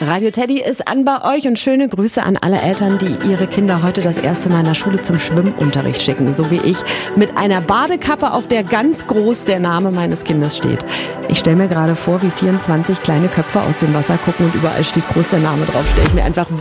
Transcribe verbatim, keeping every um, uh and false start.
Radio Teddy ist an bei euch und schöne Grüße an alle Eltern, die ihre Kinder heute das erste Mal in der Schule zum Schwimmunterricht schicken, so wie ich, mit einer Badekappe, auf der ganz groß der Name meines Kindes steht. Ich stelle mir gerade vor, wie vierundzwanzig kleine Köpfe aus dem Wasser gucken und überall steht groß der Name drauf. Stelle ich mir einfach